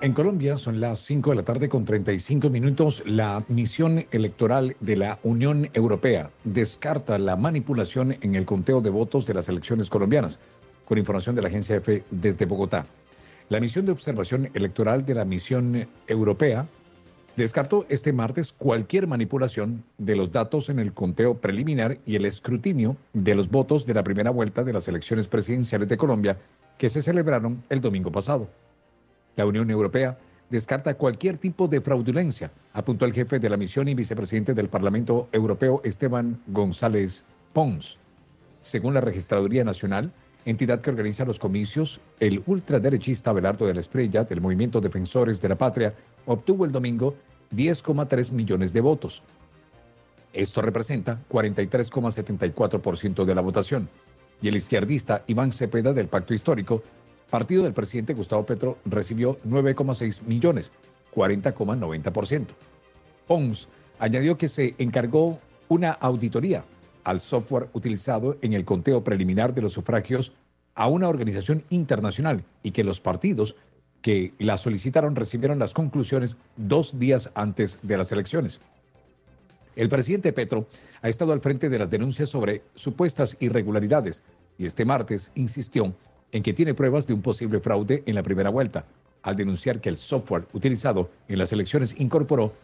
En Colombia son las 5 de la tarde con 35 minutos. La misión electoral de la Unión Europea descarta la manipulación en el conteo de votos de las elecciones colombianas, con información de la agencia EFE desde Bogotá. La misión de observación electoral de la misión europea descartó este martes cualquier manipulación de los datos en el conteo preliminar y el escrutinio de los votos de la primera vuelta de las elecciones presidenciales de Colombia que se celebraron el domingo pasado. La Unión Europea descarta cualquier tipo de fraudulencia, apuntó el jefe de la misión y vicepresidente del Parlamento Europeo, Esteban González Pons. Según la Registraduría Nacional, entidad que organiza los comicios, el ultraderechista Abelardo de la Espriella, del Movimiento Defensores de la Patria, obtuvo el domingo 10,3 millones de votos. Esto representa 43,74% de la votación. Y el izquierdista Iván Cepeda, del Pacto Histórico, partido del presidente Gustavo Petro, recibió 9,6 millones, 40,90%. Pons añadió que se encargó una auditoría al software utilizado en el conteo preliminar de los sufragios a una organización internacional y que los partidos que la solicitaron recibieron las conclusiones 2 días antes de las elecciones. El presidente Petro ha estado al frente de las denuncias sobre supuestas irregularidades y este martes insistió en que tiene pruebas de un posible fraude en la primera vuelta, al denunciar que el software utilizado en las elecciones incorporó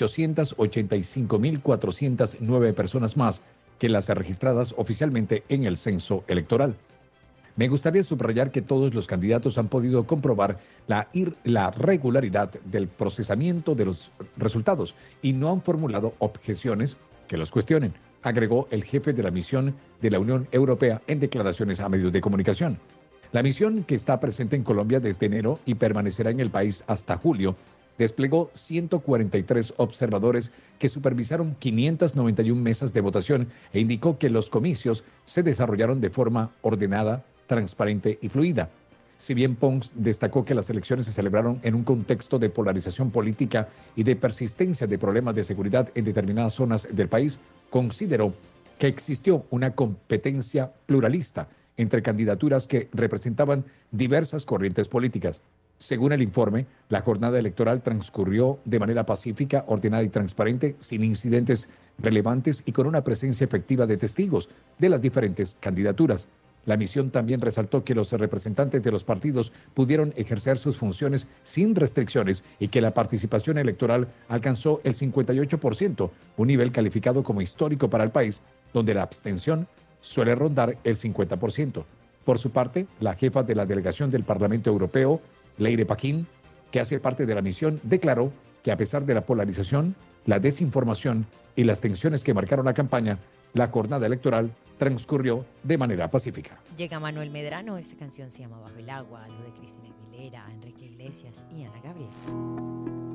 885.409 personas más que las registradas oficialmente en el censo electoral. Me gustaría subrayar que todos los candidatos han podido comprobar la regularidad del procesamiento de los resultados y no han formulado objeciones que los cuestionen, agregó el jefe de la misión de la Unión Europea en declaraciones a medios de comunicación. La misión, que está presente en Colombia desde enero y permanecerá en el país hasta julio, desplegó 143 observadores que supervisaron 591 mesas de votación e indicó que los comicios se desarrollaron de forma ordenada, transparente y fluida. Si bien Pons destacó que las elecciones se celebraron en un contexto de polarización política y de persistencia de problemas de seguridad en determinadas zonas del país, consideró que existió una competencia pluralista entre candidaturas que representaban diversas corrientes políticas. Según el informe, la jornada electoral transcurrió de manera pacífica, ordenada y transparente, sin incidentes relevantes y con una presencia efectiva de testigos de las diferentes candidaturas. La misión también resaltó que los representantes de los partidos pudieron ejercer sus funciones sin restricciones y que la participación electoral alcanzó el 58%, un nivel calificado como histórico para el país, donde la abstención suele rondar el 50%. Por su parte, la jefa de la delegación del Parlamento Europeo, Leire Paquín, que hace parte de la misión, declaró que a pesar de la polarización, la desinformación y las tensiones que marcaron la campaña, la jornada electoral transcurrió de manera pacífica. Llega Manuel Medrano, esta canción se llama Bajo el agua, algo de Cristina Aguilera, Enrique Iglesias y Ana Gabriel.